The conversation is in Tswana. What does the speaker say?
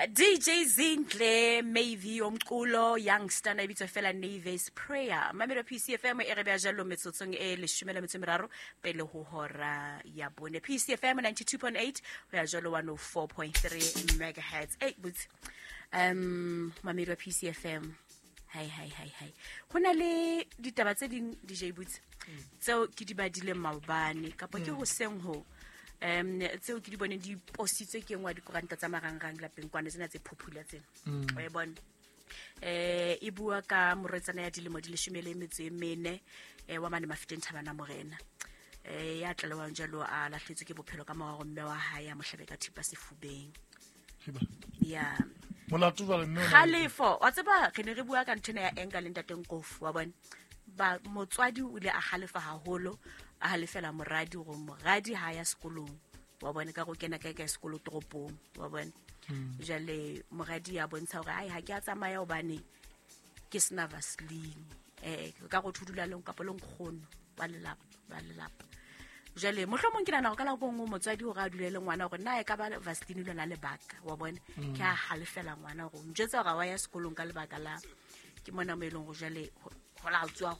DJ Zinhle maybe omculo youngster na bitso fela Navy's Prayer mamelo PCFM e re bya jalo metsotsong e le 13 pele ho hora ya bone PCFM 92.8 ya jalo 104.3 megahertz 8 but mamelo PCFM hi hona le ditaba tse ding DJ Boots tseo ke di badile maobane ka ke ho seng ho tseo ke di bone di positswe ke ngwa di koranta tsa marangrang lapeng kwana tsena tse popular tsena o e bona e bua ka moretsana ya dilemo di 14 wa mane mafiteng thabana morena ya tlelewang jalo a lahletswe ke bophelo ka morago mme wa hae ya mohlabe ka thipa sefubeng ya molato ba nne Khalifo wa tseba re ne re bua ka ntena ya enga le ntateng kofu wa bona ba motswadi o ile a Khalifa haholo a halefela moradi go moradi ha ya sekolong wa bona ka go kena ka sekolo toropong wa bona jale moradi ya bontsha gore ai ha ke a tsamaya o bane ke sna Vaseline ka go thudula leng ka polong khono ba lelapa jale mohlomong ke nana go kala go motswadi go ga dulele ngwana gore na e ka ba Vaseline le na le baka wa bona ke a halefela ngwana go ntsetsa ga wa ya sekolong ka lebaka la ke mona mo eleng go jale go la tswa